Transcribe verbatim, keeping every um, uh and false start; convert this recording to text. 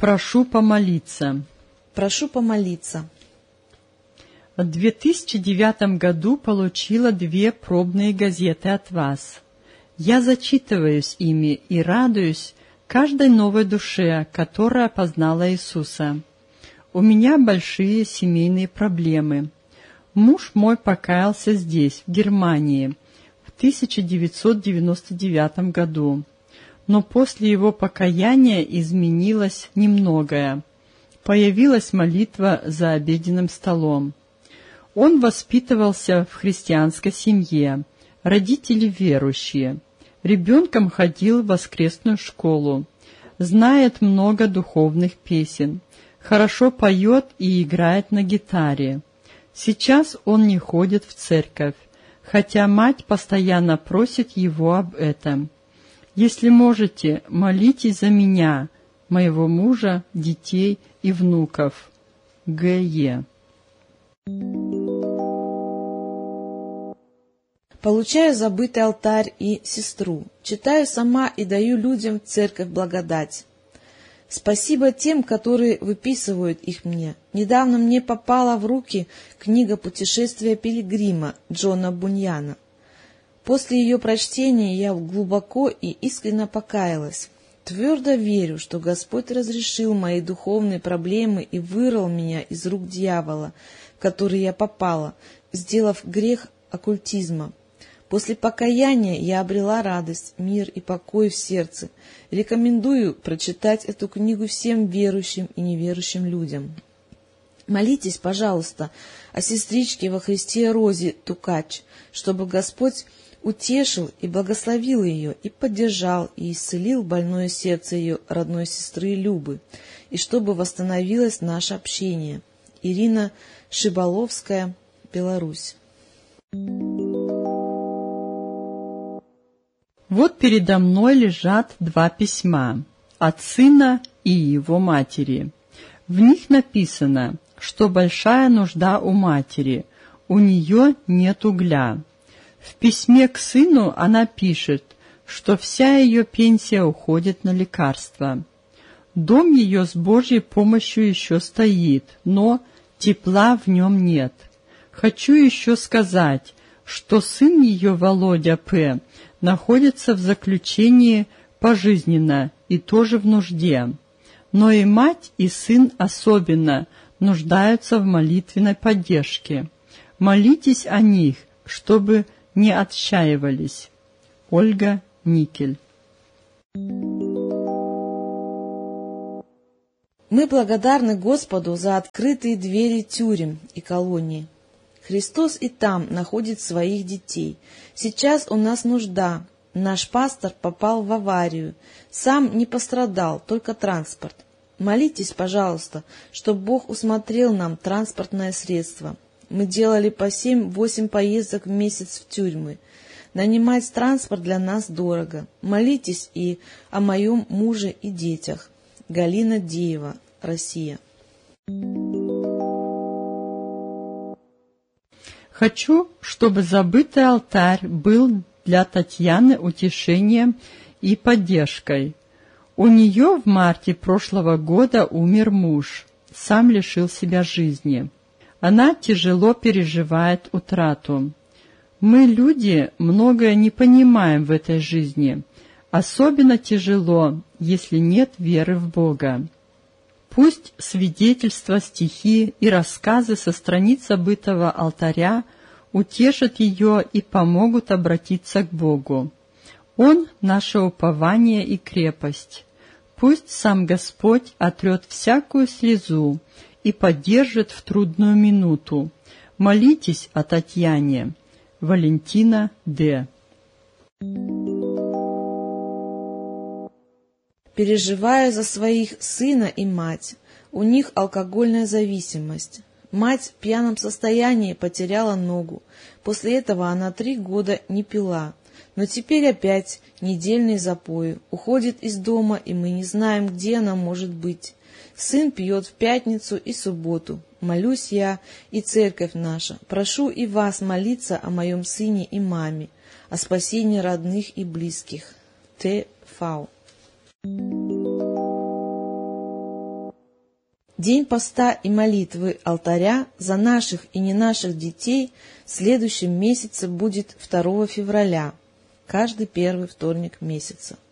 Прошу помолиться. Прошу помолиться. В две тысячи девятом году получила две пробные газеты от вас. Я зачитываюсь ими и радуюсь каждой новой душе, которая познала Иисуса. У меня большие семейные проблемы. Муж мой покаялся здесь, в Германии, в тысяча девятьсот девяносто девятом году. Но после его покаяния изменилось немногое. Появилась молитва за обеденным столом. Он воспитывался в христианской семье, родители верующие. Ребенком ходил в воскресную школу, знает много духовных песен, хорошо поет и играет на гитаре. Сейчас он не ходит в церковь, хотя мать постоянно просит его об этом. Если можете, молитесь за меня, моего мужа, детей и внуков. Г Е Получаю забытый алтарь и сестру. Читаю сама и даю людям в церковь благодать. Спасибо тем, которые выписывают их мне. Недавно мне попала в руки книга «Путешествие пилигрима» Джона Буньяна. После ее прочтения я глубоко и искренне покаялась. Твердо верю, что Господь разрешил мои духовные проблемы и вырвал меня из рук дьявола, в который я попала, сделав грех оккультизма. После покаяния я обрела радость, мир и покой в сердце. Рекомендую прочитать эту книгу всем верующим и неверующим людям. Молитесь, пожалуйста, о сестричке во Христе Розе Тукач, чтобы Господь утешил и благословил ее, и поддержал, и исцелил больное сердце ее родной сестры Любы, и чтобы восстановилось наше общение. Ирина Шибаловская, Беларусь. Вот передо мной лежат два письма от сына и его матери. В них написано, что большая нужда у матери, у нее нет угля. В письме к сыну она пишет, что вся ее пенсия уходит на лекарства. Дом ее с Божьей помощью еще стоит, но тепла в нем нет. Хочу еще сказать, что сын ее, Володя П., находится в заключении пожизненно и тоже в нужде. Но и мать, и сын особенно нуждаются в молитвенной поддержке. Молитесь о них, чтобы не отчаивались. Ольга Никель. Мы благодарны Господу за открытые двери тюрем и колоний. Христос и там находит своих детей. Сейчас у нас нужда. Наш пастор попал в аварию. Сам не пострадал, только транспорт. Молитесь, пожалуйста, чтобы Бог усмотрел нам транспортное средство. Мы делали по семь-восемь поездок в месяц в тюрьмы. Нанимать транспорт для нас дорого. Молитесь и о моем муже и детях. Галина Деева, Россия. Хочу, чтобы забытый алтарь был для Татьяны утешением и поддержкой. У нее в марте прошлого года умер муж, сам лишил себя жизни. Она тяжело переживает утрату. Мы, люди, многое не понимаем в этой жизни. Особенно тяжело, если нет веры в Бога. Пусть свидетельства, стихи и рассказы со страниц забытого алтаря утешат ее и помогут обратиться к Богу. Он — наше упование и крепость. Пусть сам Господь отрет всякую слезу и поддержит в трудную минуту. Молитесь о Татьяне. Валентина Д. Переживаю за своих сына и мать. У них алкогольная зависимость. Мать в пьяном состоянии потеряла ногу. После этого она три года не пила. Но теперь опять недельные запои. Уходит из дома, и мы не знаем, где она может быть. Сын пьет в пятницу и субботу. Молюсь я и церковь наша. Прошу и вас молиться о моем сыне и маме, о спасении родных и близких. Т. Фау. День поста и молитвы алтаря за наших и не наших детей в следующем месяце будет второго февраля, каждый первый вторник месяца.